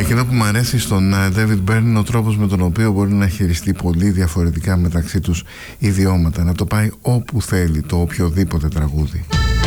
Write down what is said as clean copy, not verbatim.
Εκείνο που μου αρέσει στον David Byrne είναι ο τρόπος με τον οποίο μπορεί να χειριστεί πολύ διαφορετικά μεταξύ τους ιδιώματα, να το πάει όπου θέλει το οποιοδήποτε τραγούδι.